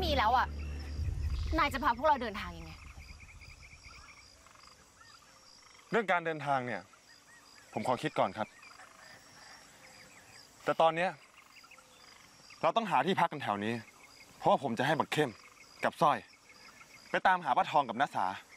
มีแล้วอ่ะนายจะพาพวกเราเดินทางยังไงเรื่องการเดินทางเนี่ยผมขอคิดก่อนครับแต่ตอนนี้เราต้องหาที่พักกันแถวนี้เพราะว่าผมจะให้บักเข้มกับสร้อยไปตามหาป้าทองกับน้าสา